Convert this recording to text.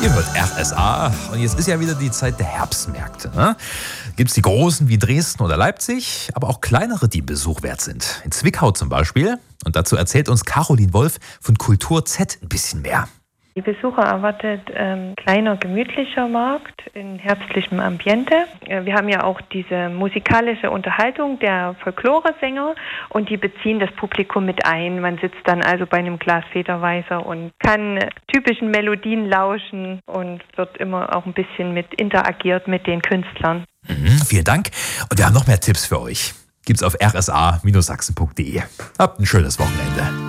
Ihr hört RSA und jetzt ist ja wieder die Zeit der Herbstmärkte. Ne? Gibt es die großen wie Dresden oder Leipzig, aber auch kleinere, die Besuch wert sind. In Zwickau zum Beispiel. Und dazu erzählt uns Caroline Wolf von Kultur Z ein bisschen mehr. Die Besucher erwartet kleiner, gemütlicher Markt in herbstlichem Ambiente. Wir haben ja auch diese musikalische Unterhaltung der Folkloresänger und die beziehen das Publikum mit ein. Man sitzt dann also bei einem Glas Federweißer und kann typischen Melodien lauschen und wird immer auch ein bisschen mit interagiert mit den Künstlern. Vielen Dank. Und wir haben noch mehr Tipps für euch. Gibt's auf rsa-sachsen.de. Habt ein schönes Wochenende.